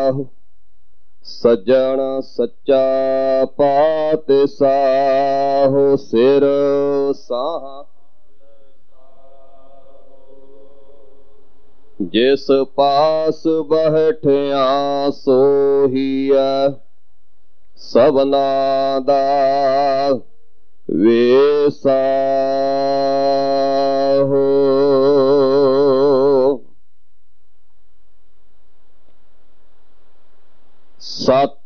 ਸੱਜਣ ਸੱਚਾ ਪਾਤਿਸਾਹੁ ਸਿਰ ਸਾਹ ਜਿਸ ਪਾਸ ਬਹਿਠਿਆ ਸੋਹੀਐ ਸਭਨਾ ਦਾ ਵੇਸਾਹੁ। ਸਤ